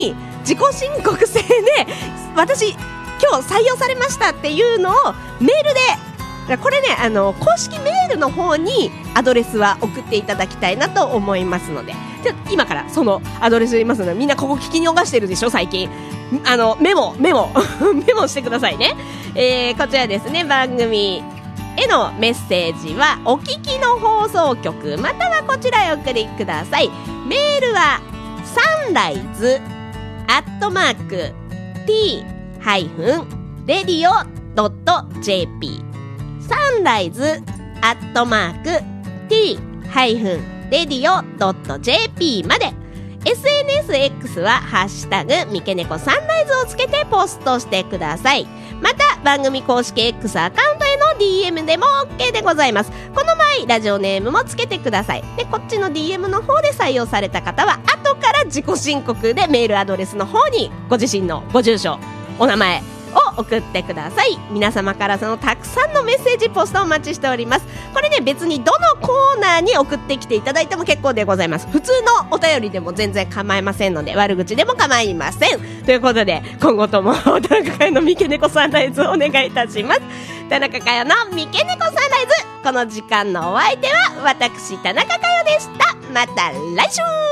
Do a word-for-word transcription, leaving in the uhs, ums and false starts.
に自己申告制で私今日採用されましたっていうのをメールで、これねあの公式メールの方にアドレスは送っていただきたいなと思いますので、じゃ今からそのアドレス言いますので、みんなここ聞き逃してるでしょ最近。あのメモメモメモしてくださいね。えー、こちらですね、番組へのメッセージはお聞きの放送局またはこちらへお送りください。メールはサンライズアットマーク t ハイフンレディオドット ジェーピー サンライズアットマーク t ハイフンレディオドット ジェーピー まで。 エスエヌエス X はハッシュタグ三毛猫サンライズをつけてポストしてください。また番組公式 X アカウントへの ディーエム でも OK でございます。この場合ラジオネームもつけてください。でこっちの ディーエム の方で採用された方は後から自己申告でメールアドレスの方にご自身のご住所お名前を送ってください。皆様からそのたくさんのメッセージポストをお待ちしております。これね別にどのコーナーに送ってきていただいても結構でございます。普通のお便りでも全然構いませんので、悪口でも構いませんということで、今後とも田中佳代の三毛猫サンライズをお願いいたします。田中佳代の三毛猫サンライズ、この時間のお相手は私田中佳代でした。また来週。